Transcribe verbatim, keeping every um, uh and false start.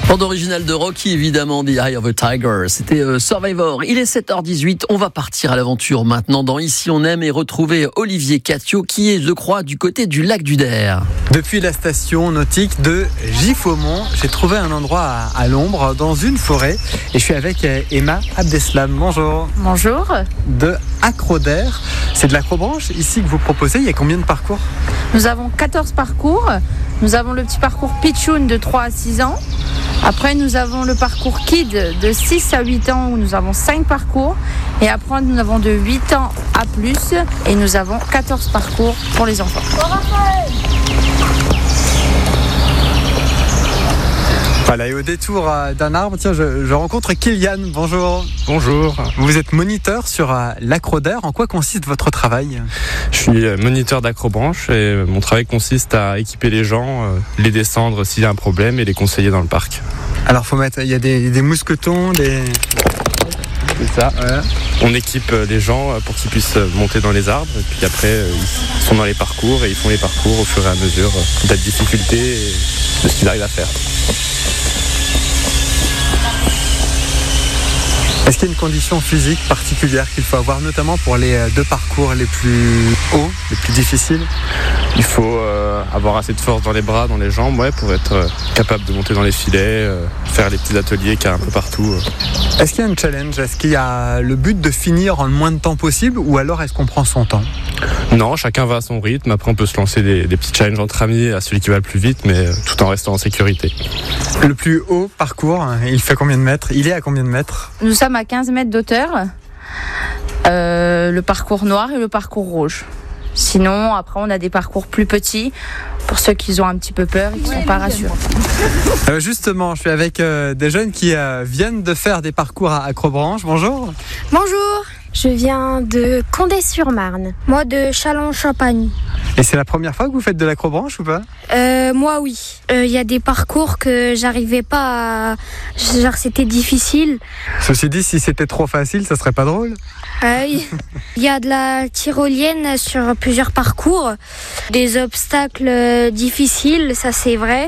Bande originale de Rocky, évidemment, The Eye of a Tiger. C'était euh, Survivor. Il est sept heures dix-huit. On va partir à l'aventure maintenant dans Ici on aime et retrouver Olivier Catio qui est, je crois, du côté du lac du Der. Depuis la station nautique de Giffaumont, j'ai trouvé un endroit à, à l'ombre, dans une forêt. Et je suis avec Emma Abdeslam. Bonjour. Bonjour. De Acroder. C'est de l'acrobranche ici que vous proposez. Il y a combien de parcours ? Nous avons quatorze parcours. Nous avun le petit parcours Pitchoun de trois à six ans. Après, nous avons le parcours Kid de six à huit ans où nous avons cinq parcours. Et après, nous avons de huit ans à plus et nous avons quatorze parcours pour les enfants. Voilà, et au détour d'un arbre, tiens, je, je rencontre Kylian. Bonjour. Bonjour. Vous êtes moniteur sur l'Acroder. En quoi consiste votre travail ? Je suis moniteur d'acrobranche et mon travail consiste à équiper les gens, les descendre s'il y a un problème et les conseiller dans le parc. Alors, faut mettre, il y a des, des mousquetons, des... C'est ça. Ouais. On équipe les gens pour qu'ils puissent monter dans les arbres et puis après ils sont dans les parcours et ils font les parcours au fur et à mesure de la difficulté et de ce qu'ils arrivent à faire. Est-ce qu'il y a une condition physique particulière qu'il faut avoir, notamment pour les deux parcours les plus hauts, les plus difficiles ? Il faut euh, avoir assez de force dans les bras, dans les jambes, ouais, pour être euh, capable de monter dans les filets, euh, faire les petits ateliers qu'il y a un peu partout. Euh. Est-ce qu'il y a un challenge ? Est-ce qu'il y a le but de finir en le moins de temps possible ou alors est-ce qu'on prend son temps ? Non, chacun va à son rythme. Après, on peut se lancer des, des petits challenges entre amis à celui qui va le plus vite, mais euh, tout en restant en sécurité. Le plus haut parcours, il fait combien de mètres ? Il est à combien de mètres ? Nous sommes à quinze mètres d'auteur. Euh, le parcours noir et le parcours rouge. Sinon, après, on a des parcours plus petits pour ceux qui ont un petit peu peur et qui ne sont pas rassurés. Euh, justement, je suis avec euh, des jeunes qui euh, viennent de faire des parcours à Acrobranche. Bonjour. Bonjour. Je viens de Condé-sur-Marne. Moi, de Châlons-Champagne. Et c'est la première fois que vous faites de l'acrobranche ou pas ? euh, Moi, oui. Il euh, y a des parcours que j'arrivais pas à... Genre, c'était difficile. Ceci dit, si c'était trop facile, ça serait pas drôle ? Ah oui. Il y a de la tyrolienne sur plusieurs parcours. Des obstacles difficiles, ça c'est vrai.